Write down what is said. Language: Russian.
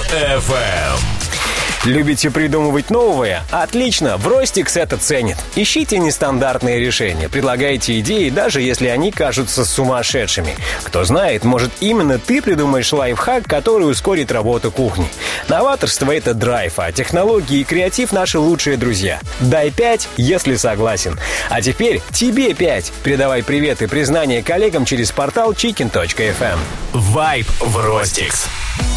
FM. Любите придумывать новое? Отлично, в Ростикс это ценит. Ищите нестандартные решения, предлагайте идеи, даже если они кажутся сумасшедшими. Кто знает, может, именно ты придумаешь лайфхак, который ускорит работу кухни. Новаторство — это драйв, а технологии и креатив — наши лучшие друзья. Дай 5, если согласен. А теперь тебе 5. Передавай привет и признание коллегам через портал chicken.fm. Вайб в Ростикс.